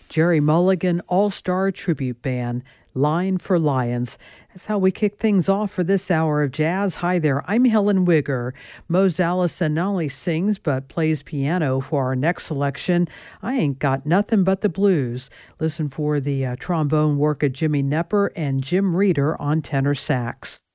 Jerry Mulligan All-Star Tribute Band, Line for Lions. That's how we kick things off for this hour of jazz. Hi there, I'm Helen Wigger. Mose Allison not only sings but plays piano for our next selection. I Ain't Got Nothing But the Blues. Listen for the trombone work of Jimmy Knepper and Jim Reeder on tenor sax.